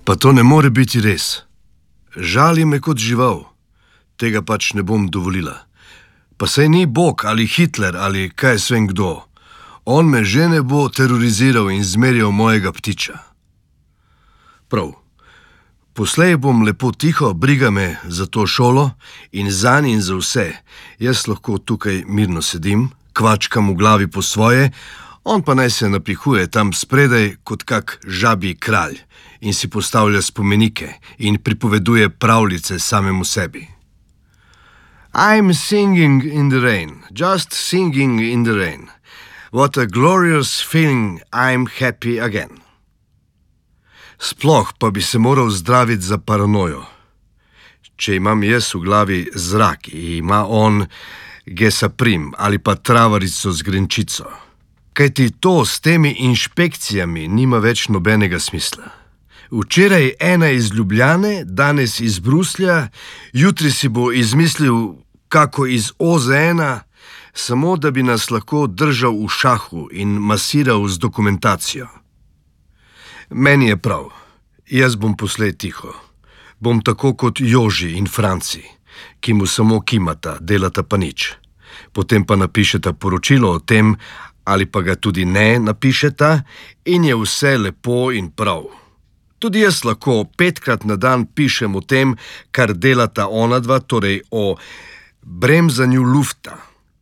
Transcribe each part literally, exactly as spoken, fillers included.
Pa to ne more biti res. Žali me kot žival. Tega pač ne bom dovolila. Pa saj ni Bog ali Hitler ali kaj svem kdo. On me že ne bo teroriziral in zmerjal mojega ptiča. Prav. Poslej bom lepo tiho, briga me za to šolo in zanj in za vse. Jaz lahko tukaj mirno sedim, kvačkam v glavi po svoje, on pa naj se napihuje tam spredaj kot kak žabji kralj in si postavlja spomenike in pripoveduje pravljice samemu sebi. I'm singing in the rain, just singing in the rain. What a glorious feeling, I'm happy again. Sploh pa bi se moral zdraviti za paranojo. Če imam jaz v glavi zrak, ima on gesaprim ali pa travarico z grenčico. Kajti to s temi inšpekcijami nima več nobenega smisla. Včeraj ena iz Ljubljane, danes iz Bruslja, jutri si bo izmislil kako iz O Z N-a, samo da bi nas lahko držal v šahu in masiral z dokumentacijo. Meni je prav, jaz bom poslej tiho. Bom tako kot Joži in Franci, ki mu samo kimata, delata pa nič. Potem pa napišeta poročilo o tem, ali pa ga tudi ne napišeta in je vse lepo in prav. Tudi jaz lahko petkrat na dan pišem o tem, kar delata onadva, torej o bremzanju lufta.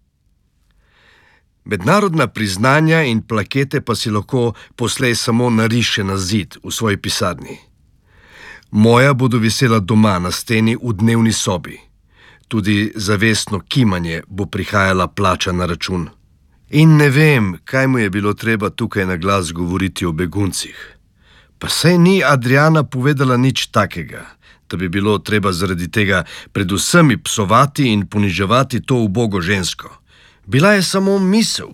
Mednarodna priznanja in plakete pa si lahko poslej samo nariše na zid v svoji pisarni. Moja bodo visela doma na steni v dnevni sobi. Tudi zavestno kimanje bo prihajala plača na račun. In ne vem, kaj mu je bilo treba tukaj na glas govoriti o beguncih. Pa saj ni Adriana povedala nič takega, da bi bilo treba zaradi tega predvsem psovati in poniževati to ubogo žensko. Bila je samo misel.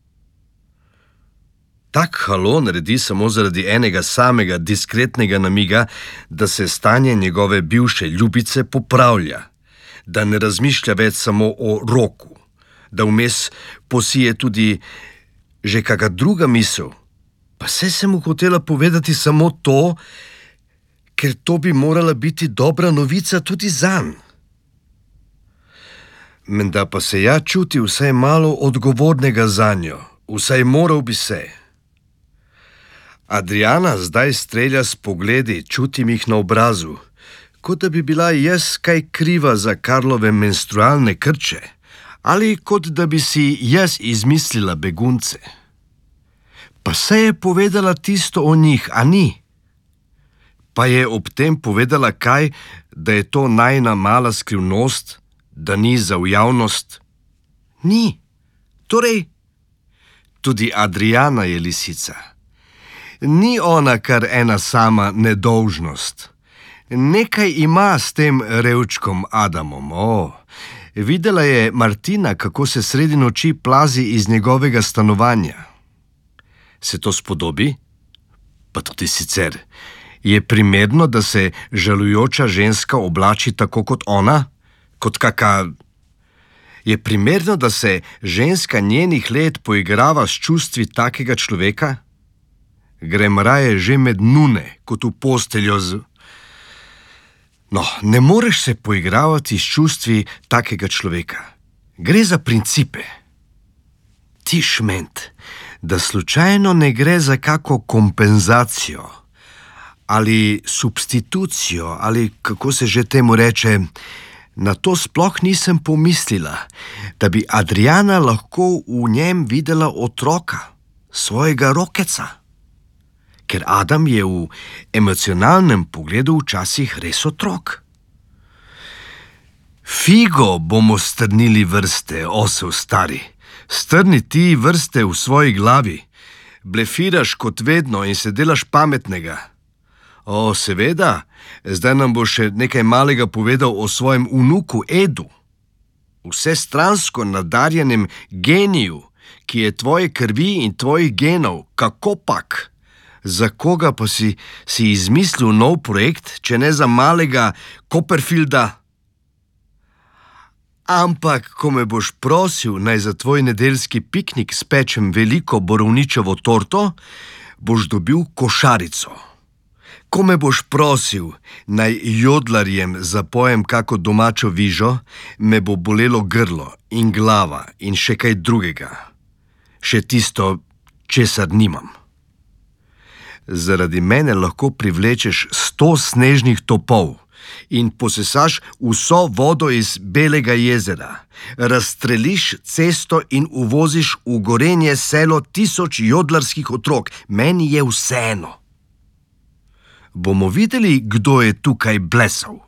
Tak halo naredi samo zaradi enega samega diskretnega namiga, da se stanje njegove bivše ljubice popravlja, da ne razmišlja več samo o Roku, da vmes posije tudi že kaka druga misel. Pa saj sem mu hotela povedati samo to, ker to bi morala biti dobra novica tudi zanj. Menda pa se ja čuti vsaj malo odgovornega zanjo, vsaj moral bi se. Adriana zdaj strelja s pogledi, čutim jih na obrazu, kot da bi bila jaz kaj kriva za Karlove menstrualne krče, ali kot da bi si jaz izmislila begunce. Pa se je povedala tisto o njih, a ni? Pa je ob tem povedala kaj, da je to najina mala skrivnost, da ni za v javnost? Ni. Torej, tudi Adriana je lisica. Ni ona kar ena sama nedolžnost. Nekaj ima s tem revčkom Adamom. O, videla je Martina, kako se sredi noči plazi iz njegovega stanovanja. Se to spodobi? Pa tudi sicer. Je primerno, da se žalujoča ženska oblači tako kot ona? Kot kaka... Je primerno, da se ženska njenih let poigrava s čustvi takega človeka? Grem raje že med nune, kot v posteljo z... No, ne moreš se poigravati s čustvi takega človeka. Gre za principe. Ti šment, da slučajno ne gre za kako kompenzacijo ali substitucijo ali kako se že temu reče, na to sploh nisem pomislila, da bi Adriana lahko v njem videla otroka, svojega rokeca. Ker Adam je v emocionalnem pogledu včasih res otrok. Figo bomo strnili vrste, osel stari. Strni ti vrste v svoji glavi. Blefiraš kot vedno in se delaš pametnega. O, seveda, zdaj nam bo še nekaj malega povedal o svojem vnuku Edu. Vsestransko nadarjenem geniju, ki je tvoje krvi in tvojih genov, kako pak? Za koga pa si, si izmislil nov projekt, če ne za malega Copperfielda? Ampak, ko me boš prosil, naj za tvoj nedeljski piknik spečem veliko borovničevo torto, boš dobil košarico. ko me boš prosil, naj jodlarjem zapojem kako domačo vižo, me bo bolelo grlo in glava in še kaj drugega. Še tisto, česar nimam. Zaradi mene lahko privlečeš sto snežnih topov in posesaš vso vodo iz Belega jezera, razstreliš cesto in uvoziš v Gorenje Selo tisoč jodlarskih otrok. Meni je vseeno. Bomo videli, kdo je tukaj blesal.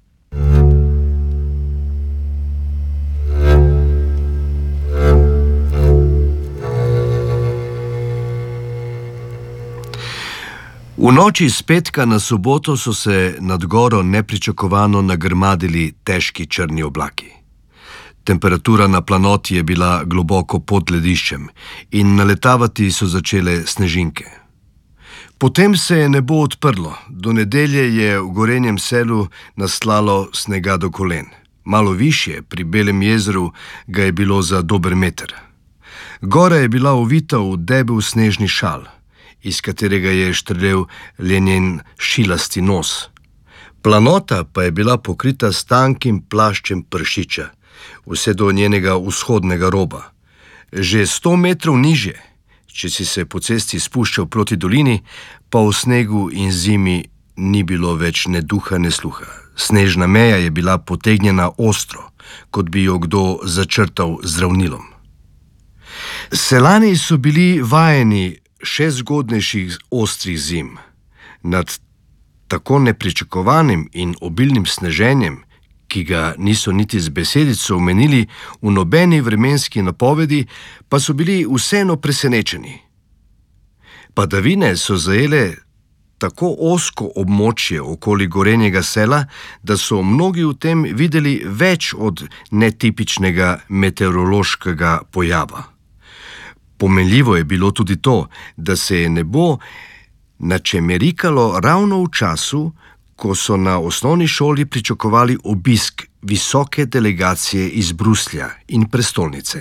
V noči s petka na soboto so se nad goro nepričakovano nagrmadili težki črni oblaki. Temperatura na planoti je bila globoko pod lediščem in naletavati so začele snežinke. Potem se je nebo odprlo. Do nedelje je v Gorenjem Selu naslalo snega do kolen. Malo višje, pri Belem jezeru, ga je bilo za dober meter. Gora je bila ovita v debel snežni šal, iz katerega je štrlel le njen šilasti nos. Planota pa je bila pokrita s tankim plaščem pršiča, vse do njenega vzhodnega roba. Že sto metrov nižje, če si se po cesti spuščal proti dolini, pa v snegu in zimi ni bilo več ne duha, ne sluha. Snežna meja je bila potegnjena ostro, kot bi jo kdo začrtal z ravnilom. Selani so bili vajeni še zgodnejših ostrih zim. Nad tako nepričakovanim in obilnim sneženjem, ki ga niso niti z besedico omenili v nobeni vremenski napovedi, pa so bili vseeno presenečeni. Padavine so zajele tako ozko območje okoli Gorenjega Sela, da so mnogi v tem videli več od netipičnega meteorološkega pojava. Pomenljivo je bilo tudi to, da se je nebo načemerikalo ravno v času, ko so na osnovni šoli pričakovali obisk visoke delegacije iz Bruslja in prestolnice.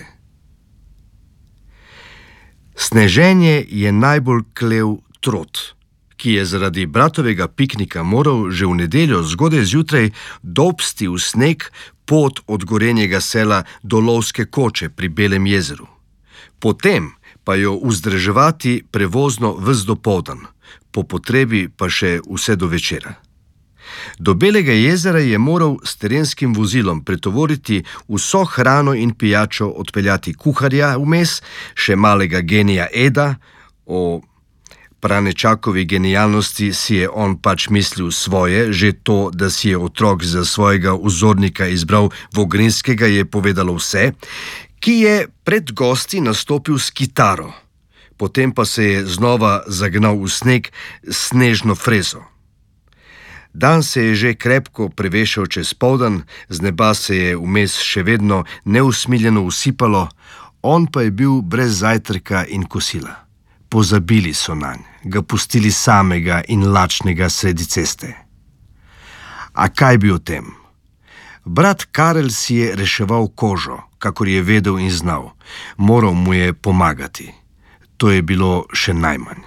Sneženje je najbolj klel Trot, ki je zaradi bratovega piknika moral že v nedeljo zgodaj zjutraj dobsti v sneg pot od Gorenjega Sela do lovske koče pri Belem jezeru. Potem pa jo vzdrževati prevozno ves dopoldan, po potrebi pa še vse do večera. Do Belega jezera je moral s terenskim vozilom pretovoriti vso hrano in pijačo, odpeljati kuharja vmes, še malega genija Eda. O Pranečakovi genialnosti si je on pač mislil svoje, že to, da si je otrok za svojega vzornika izbral Vogrinskega, je povedalo vse, ki je pred gosti nastopil s kitaro, potem pa se je znova zagnal v sneg s snežno frezo. Dan se je že krepko prevešal čez poldan, z neba se je vmes še vedno neusmiljeno usipalo, on pa je bil brez zajtrka in kosila. Pozabili so nanj, ga pustili samega in lačnega sredi ceste. A kaj bi o tem? Brat Karel si je reševal kožo, kakor je vedel in znal. Moral mu je pomagati. To je bilo še najmanj.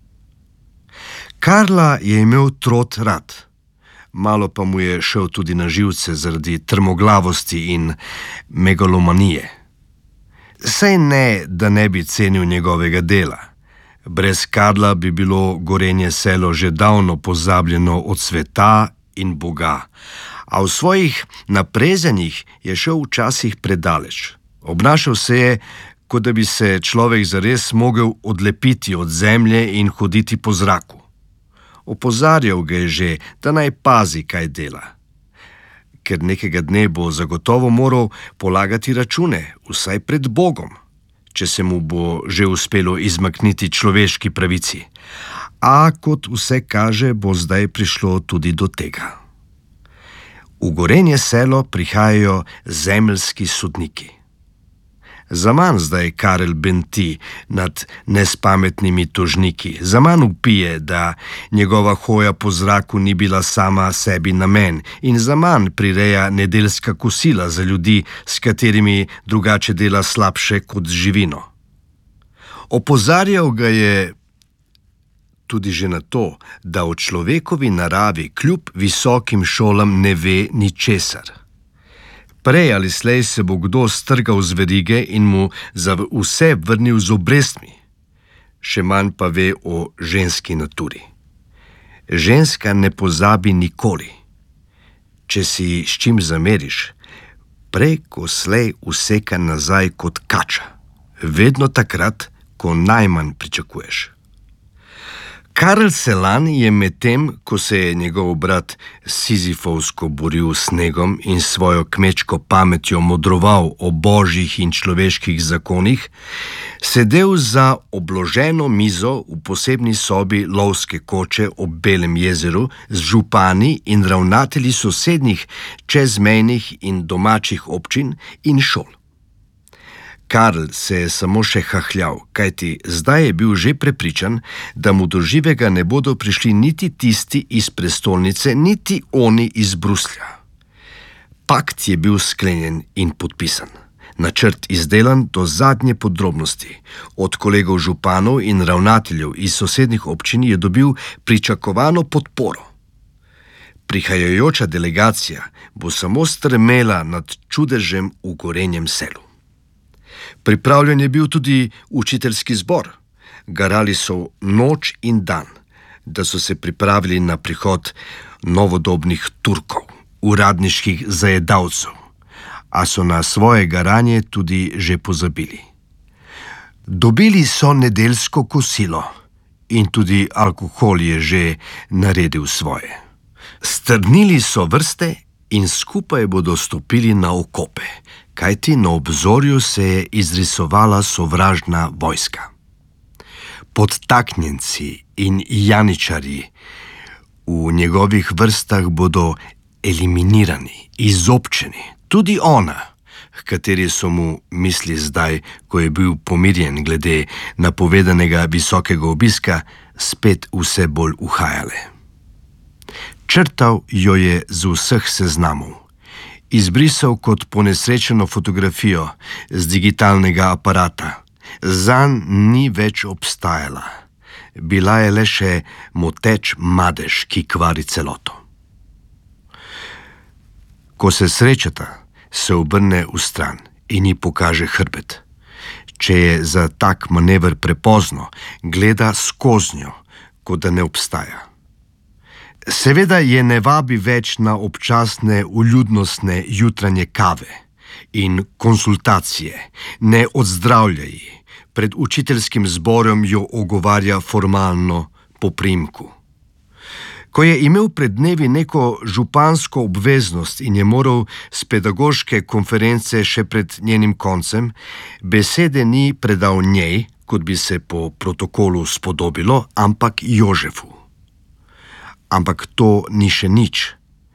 Karla je imel Trot rad. Malo pa mu je šel tudi na živce zaradi trmoglavosti in megalomanije. Saj ne, da ne bi cenil njegovega dela. Brez Karla bi bilo Gorenje Selo že davno pozabljeno od sveta in Boga, a v svojih naprezanjih je šel včasih predaleč. Obnašal se je, kot da bi se človek zares mogel odlepiti od zemlje in hoditi po zraku. Opozarjal ga je že, da naj pazi, kaj dela. Ker nekega dne bo zagotovo moral polagati račune, vsaj pred Bogom, če se mu bo že uspelo izmakniti človeški pravici. A kot vse kaže, bo zdaj prišlo tudi do tega. V Gorenje Selo prihajajo zemeljski sodniki. Zaman zdaj Karel benti nad nespametnimi tožniki, zaman vpije, da njegova hoja po zraku ni bila sama sebi namen in zaman prireja nedeljska kosila za ljudi, s katerimi drugače dela slabše kot z živino. Opozarjal ga je tudi že na to, da o človekovi naravi kljub visokim šolam ne ve ničesar. Prej ali slej se bo kdo strgal z verige in mu za vse vrnil z obrestmi. Še manj pa ve o ženski naturi. Ženska ne pozabi nikoli. Če si s čim zameriš, prej ko slej useka nazaj kot kača. Vedno takrat, ko najmanj pričakuješ. Karl Celan je medtem, ko se je njegov brat sizifovsko boril s snegom in svojo kmečko pametjo modroval o božjih in človeških zakonih, sedel za obloženo mizo v posebni sobi lovske koče ob Belem jezeru z župani in ravnatelji sosednjih čezmejnih in domačih občin in šol. Karl se je samo še hahljal, kajti zdaj je bil že prepričan, da mu do živega ne bodo prišli niti tisti iz prestolnice, niti oni iz Bruslja. Pakt je bil sklenjen in podpisan. Načrt izdelan do zadnje podrobnosti. Od kolegov županov in ravnateljev iz sosednjih občin je dobil pričakovano podporo. Prihajajoča delegacija bo samo strmela nad čudežem v Gorenjem selu. Pripravljen je bil tudi učiteljski zbor. Garali so noč in dan, da so se pripravili na prihod novodobnih Turkov, uradniških zajedavcev, a so na svoje garanje tudi že pozabili. Dobili so nedeljsko kosilo in tudi alkohol je že naredil svoje. Strnili so vrste in skupaj bodo stopili na okope, kajti na obzorju se je izrisovala sovražna vojska. Podtaknjenci in janičarji v njegovih vrstah bodo eliminirani, izobčeni, tudi ona, h kateri so mu misli zdaj, ko je bil pomirjen glede napovedanega visokega obiska, spet vse bolj uhajale. Črtal jo je z vseh seznamov, izbrisal kot ponesrečeno fotografijo z digitalnega aparata. Zanj ni več obstajala. Bila je le še moteč madež, ki kvari celoto. Ko se srečata, se obrne vstran in ji pokaže hrbet. Če je za tak manever prepozno, gleda skoznjo, kot da ne obstaja. Seveda je ne vabi več na občasne vljudnostne jutranje kave in konsultacije, ne odzdravlja ji, pred učiteljskim zborom jo ogovarja formalno po priimku. Ko je imel pred dnevi neko župansko obveznost in je moral s pedagoške konference še pred njenim koncem, besede ni predal njej, kot bi se po protokolu spodobilo, ampak Jožefu. Ampak to ni še nič.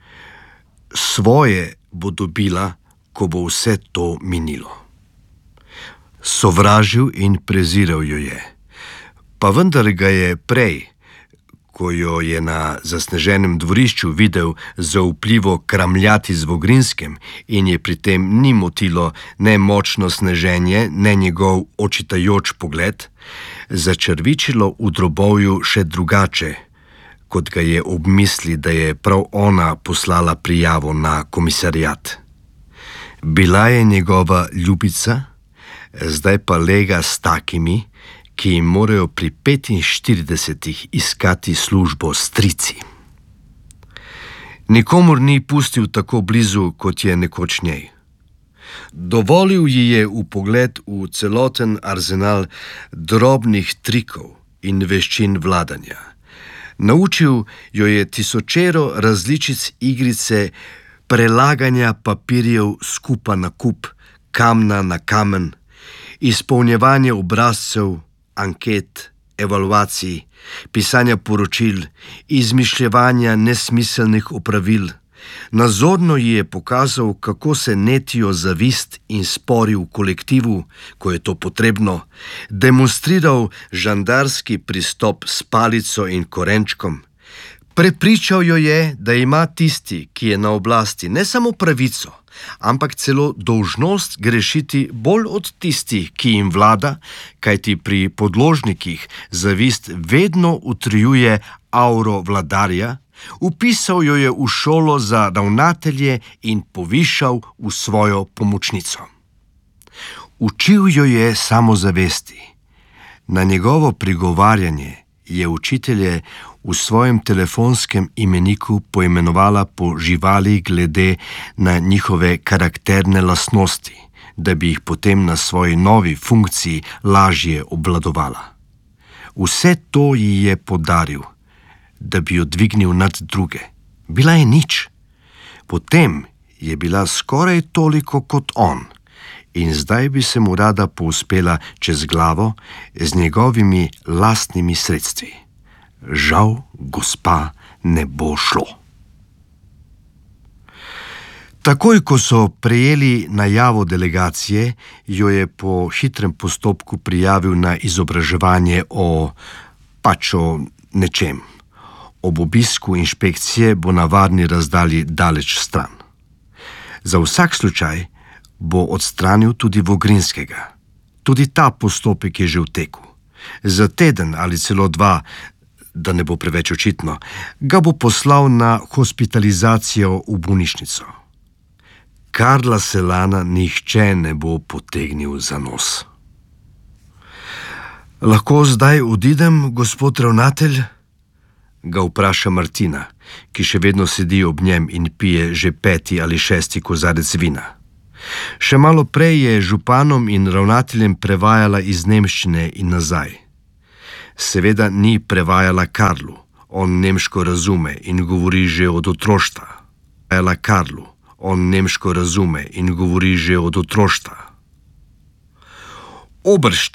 Svoje bo dobila, ko bo vse to minilo. Sovražil in preziral jo je, pa vendar ga je prej, ko jo je na zasneženem dvorišču videl zaupljivo kramljati z Vogrinskem in je pri tem ni motilo ne močno sneženje, ne njegov očitajoč pogled, začrvičilo v drobovju še drugače, kot ga je ob misli, da je prav ona poslala prijavo na komisariat. Bila je njegova ljubica, zdaj pa lega s takimi, ki jim morajo pri petinštiridesetih iskati službo strici. Nikomur ni pustil tako blizu, kot je nekoč njej. Dovolil ji je vpogled v celoten arzenal drobnih trikov in veščin vladanja. Naučil jo je tisočero različic igrice prelaganja papirjev s kupa na kup, kamna na kamen, izpolnjevanje obrazcev, anket, evaluacij, pisanja poročil, izmišljevanja nesmiselnih opravil. Nazorno ji je pokazal, kako se netijo zavist in spori v kolektivu, ko je to potrebno, demonstriral žandarski pristop s palico in korenčkom, Prepričal jo je, da ima tisti, ki je na oblasti, ne samo pravico, ampak celo dolžnost grešiti bolj od tistih, ki jim vlada, kajti pri podložnikih zavist vedno utrjuje auro vladarja, vpisal jo je v šolo za ravnatelje in povišal v svojo pomočnico. Učil jo je samozavesti. Na njegovo prigovarjanje je učitelje v svojem telefonskem imeniku poimenovala po živalih glede na njihove karakterne lastnosti, da bi jih potem na svoji novi funkciji lažje obvladovala. Vse to ji je podaril, da bi jo dvignil nad druge. Bila je nič. Potem je bila skoraj toliko kot on in zdaj bi se mu rada povzpela čez glavo z njegovimi lastnimi sredstvi. Žal, gospa, ne bo šlo. Takoj, ko so prejeli najavo delegacije, jo je po hitrem postopku prijavil na izobraževanje o pač o nečem. Ob obisku inšpekcije bo na varni razdalji daleč stran. Za vsak slučaj bo odstranil tudi Vogrinskega. Tudi ta postopek je že v teku. Za teden ali celo dva, da ne bo preveč očitno, ga bo poslal na hospitalizacijo v bolnišnico. Karla Selana nihče ne bo potegnil za nos. Lahko zdaj odidem, gospod ravnatelj? Ga vpraša Martina, ki še vedno sedi ob njem in pije že peti ali šesti kozarec vina. Še malo prej je županom in ravnateljem prevajala iz nemščine in nazaj. Seveda ni prevajala Karlu, on nemško razume in govori že od otroštva. Prevajala Karlu, on nemško razume in govori že od otroštva. Oberštajn